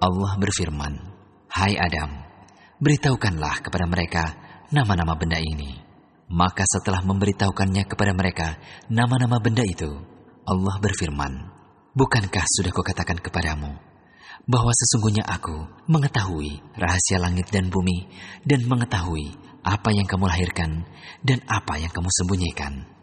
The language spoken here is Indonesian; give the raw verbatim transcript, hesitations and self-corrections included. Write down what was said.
Allah berfirman, "Hai Adam, beritahukanlah kepada mereka nama-nama benda ini." Maka setelah memberitahukannya kepada mereka nama-nama benda itu, Allah berfirman, "Bukankah sudah kukatakan kepadamu bahwa sesungguhnya aku mengetahui rahasia langit dan bumi dan mengetahui apa yang kamu lahirkan dan apa yang kamu sembunyikan?"